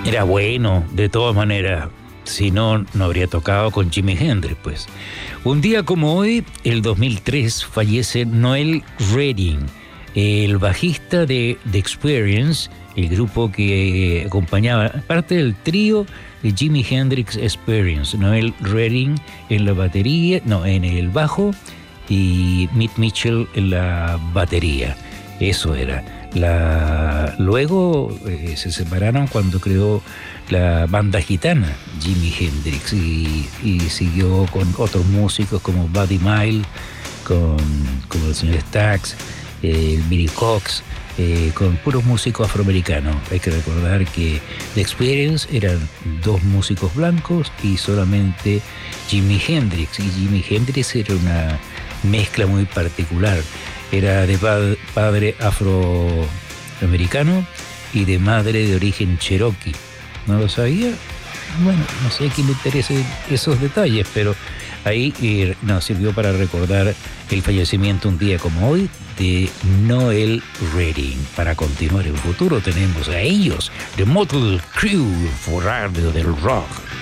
Era bueno, de todas maneras. Si no, no habría tocado con Jimi Hendrix, pues. Un día como hoy, el 2003, fallece Noel Redding, el bajista de The Experience, el grupo que acompañaba, parte del trío de Jimi Hendrix Experience. Noel Redding en la batería, no, en el bajo, y Mitch Mitchell en la batería. Eso era. Luego se separaron cuando creó la banda gitana Jimi Hendrix y siguió con otros músicos como Buddy Mile, como el señor Stax, Billy Cox, con puros músicos afroamericanos. Hay que recordar que The Experience eran dos músicos blancos y solamente Jimi Hendrix. Y Jimi Hendrix era una mezcla muy particular. Era de padre afroamericano y de madre de origen cherokee. ¿No lo sabía? Bueno, no sé a quién le interesen esos detalles, pero ahí nos sirvió para recordar el fallecimiento un día como hoy de Noel Redding. Para continuar en el futuro tenemos a ellos, The Motley Crue, for Radio del Rock.